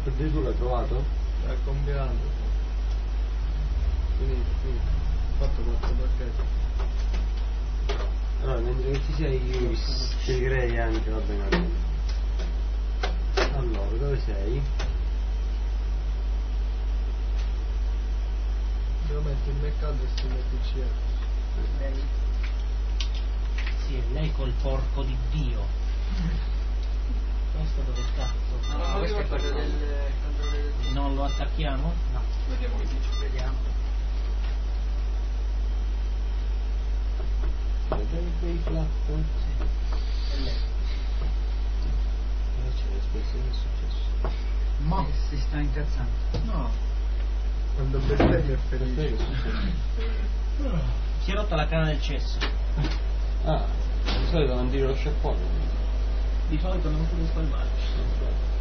Tu l'hai provato? Sta compilando. Finito. Ho fatto 4 pacchetti. Allora, mentre che ci sei io sceglierei anche, va bene. Allora, dove sei? Devo mettere il mercato e si mette il CR. Lei. Sì, è lei col porco di Dio. Questo dove cazzo? No, questo è quello del controllo del... Non lo attacchiamo? No, vediamo che dice, vediamo. Vedete quei flap? È lei. C'è l'espressione che è successo. Mo si sta incazzando. No. Quando bestemmi è felice. Si è rotta la canna del cesso. Ah, di solito non tiro lo sciacquone. Di solito non puoi spalmare.